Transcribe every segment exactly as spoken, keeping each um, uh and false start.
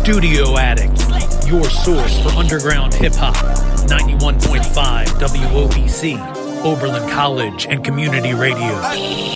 Studio Addict, your source for underground hip-hop. ninety-one point five W O B C, Oberlin College and Community Radio.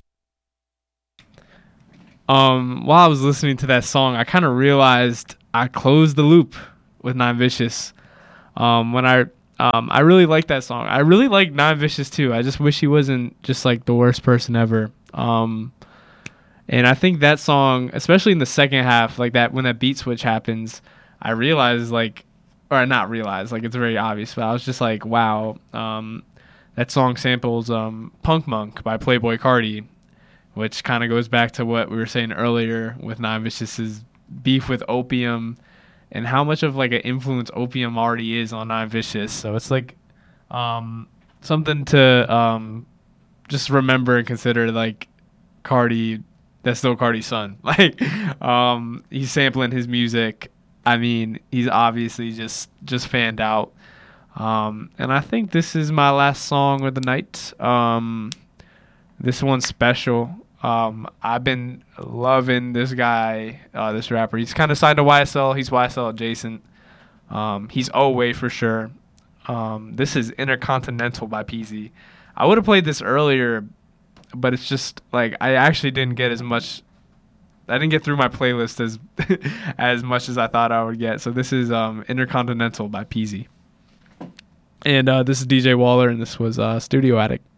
Um, while I was listening to that song, I kind of realized I closed the loop with Nine Vicious. Um, when I, um, I really like that song. I really like Nine Vicious too. I just wish he wasn't just like the worst person ever. Um, and I think that song, especially in the second half, like that when that beat switch happens, I realized like, or not realized, like it's very obvious, but I was just like, wow, um, that song samples um, Punk Monk by Playboi Carti, which kind of goes back to what we were saying earlier with Nine Vicious's beef with Opium and how much of like an influence Opium already is on Nine Vicious. So it's like um, something to um, just remember and consider, like Carti, that's still Carti's son. Like um, he's sampling his music. I mean, he's obviously just, just fanned out. Um, and I think this is my last song of the night. Um, this one's special. Um, I've been loving this guy, uh, this rapper. He's kind of signed to Y S L. He's Y S L adjacent. Um, he's O-Way for sure. Um, this is Intercontinental by Peasy. I would have played this earlier, but it's just like I actually didn't get as much. I didn't get through my playlist as as much as I thought I would get. So this is um, Intercontinental by Peasy. And uh, this is D J Waller, and this was uh, Studio Attic.